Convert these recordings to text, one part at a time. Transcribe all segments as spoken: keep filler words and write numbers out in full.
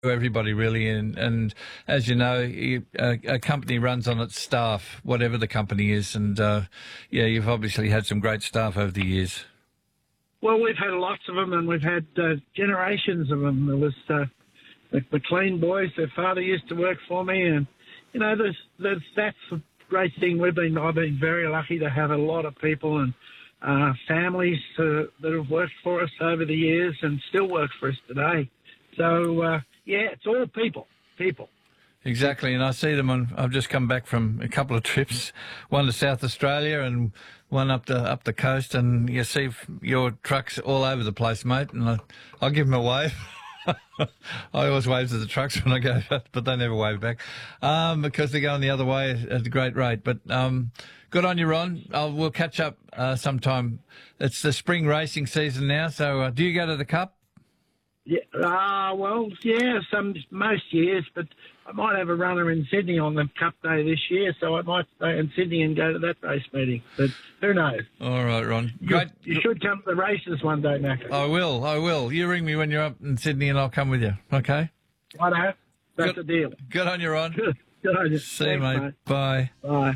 everybody really, and, and as you know, you, a, a company runs on its staff, whatever the company is, and uh, yeah, you've obviously had some great staff over the years. Well, we've had lots of them, and we've had uh, generations of them. There was uh, the McLean boys; their father used to work for me, and you know, there's, there's that's a great thing. We've been I've been very lucky to have a lot of people and uh, families uh, that have worked for us over the years and still work for us today. So. Uh, Yeah, it's all people, people. Exactly, and I see them on. I've just come back from a couple of trips, one to South Australia and one up the up the coast, and you see your trucks all over the place, mate. And I, I'll give them a wave. I always wave to the trucks when I go, but they never wave back um, because they're going the other way at a great rate. But um, good on you, Ron. I'll, we'll catch up uh, sometime. It's the spring racing season now, so uh, do you go to the Cup? Yeah, uh, well, yeah, some most years, but I might have a runner in Sydney on the Cup Day this year, so I might stay in Sydney and go to that race meeting. But who knows? All right, Ron. Great. You, you should come to the races one day, Mac. I will. I will. You ring me when you're up in Sydney, and I'll come with you. Okay. Righto. That's good, the deal. Good on you, Ron. Good. Good on you. See Thanks, you, mate. mate. Bye. Bye.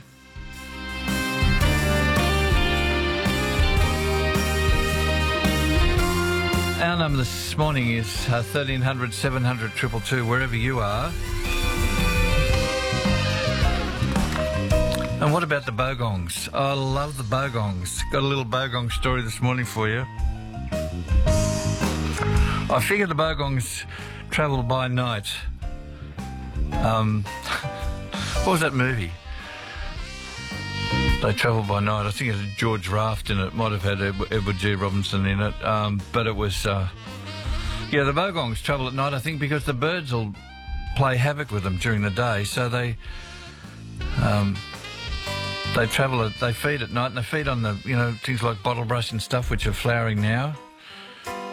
Our number this morning is uh, thirteen hundred, seven hundred, two two two, wherever you are. And what about the Bogongs? I love the Bogongs. Got a little Bogong story this morning for you. I figure the Bogongs travel by night. Um, what was that movie? They travel by night. I think it had George Raft in it. Might have had Edward G. Robinson in it. Um, but it was, uh, yeah, the Bogongs travel at night, I think, because the birds will play havoc with them during the day. So they um, they travel, at, they feed at night, and they feed on the, you know, things like bottlebrush and stuff, which are flowering now.